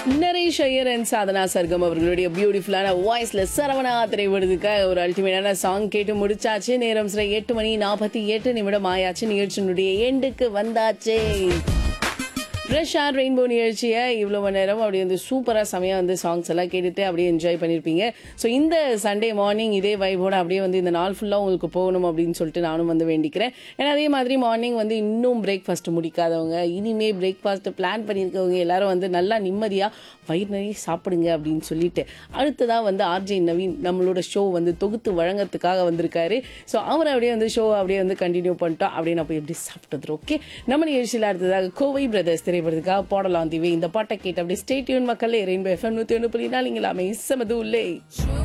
Naresh Iyer and Sadhana Sargam அவர்களுடைய பியூட்டிஃபுல்லான வாய்ஸ்ல சரவணா திரைப்படத்துக்காக ஒரு அல்டிமேட்டான சாங் கேட்டு முடிச்சாச்சு. நேரம் சில 8:48 ஆயாச்சு. நிகழ்ச்சியினுடைய எண்டுக்கு வந்தாச்சு. ஃப்ரெஷ் ஆர் ரெயின்போ நிகழ்ச்சியை இவ்வளோ மணி நேரம் அப்படி வந்து சூப்பராக செமையாக வந்து சாங்ஸ் எல்லாம் கேட்டுட்டு அப்படியே என்ஜாய் பண்ணியிருப்பீங்க. ஸோ இந்த சண்டே மார்னிங் இதே வைபோட அப்படியே வந்து இந்த நாள் ஃபுல்லாக உங்களுக்கு போகணும் அப்படின்னு சொல்லிட்டு நானும் வந்து வேண்டிக்கிறேன். ஏன்னா அதே மாதிரி மார்னிங் வந்து இன்னும் பிரேக்ஃபாஸ்ட் முடிக்காதவங்க, இனிமே பிரேக்ஃபாஸ்ட் பிளான் பண்ணியிருக்கவங்க எல்லாரும் வந்து நல்லா நிம்மதியாக வயிறு நிறைய சாப்பிடுங்க அப்படின்னு சொல்லிட்டு அடுத்ததாக வந்து ஆர்ஜே நவீன் நம்மளோட ஷோ வந்து தொகுத்து வழங்கறதுக்காக வந்திருக்காரு. ஸோ அவரை அப்படியே வந்து ஷோ அப்படியே வந்து கண்டினியூ பண்ணிட்டோம். அப்படியே நான் போய் எப்படி சாப்பிட்டது. ஓகே, நம்ம நிகழ்ச்சியில் அடுத்ததாக கோவை பிரதர்ஸ் திரைப்படத்துக்காக போடலாம் தீவி இந்த பாட்டை கேட்டு அப்படியே ஸ்டே டியூன் மக்களே. ரெயின்போ FM 101.4 இங்கலாமே செமது உள்ளே.